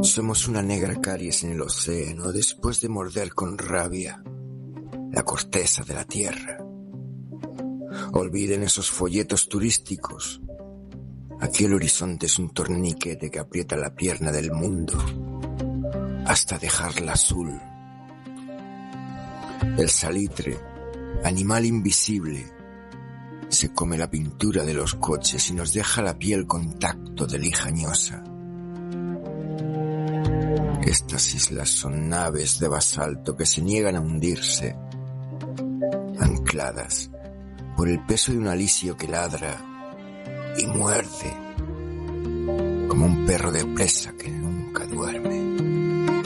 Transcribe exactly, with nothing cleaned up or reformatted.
Somos una negra caries en el océano después de morder con rabia la corteza de la tierra. Olviden esos folletos turísticos. Aquí el horizonte es un torniquete que aprieta la pierna del mundo hasta dejarla azul. El salitre, animal invisible, se come la pintura de los coches y nos deja la piel con tacto de lijañosa. Estas islas son naves de basalto que se niegan a hundirse, ancladas por el peso de un alisio que ladra y muerde como un perro de presa que nunca duerme.